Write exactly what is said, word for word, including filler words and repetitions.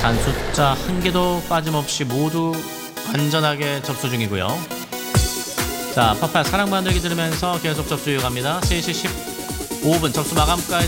단 숫자 한 개도 빠짐없이 모두 안전하게 접수 중이고요. 자, 퍼팔 사랑 만들기 들으면서 계속 접수 이어갑니다. 세 시 십오 분 접수 마감까지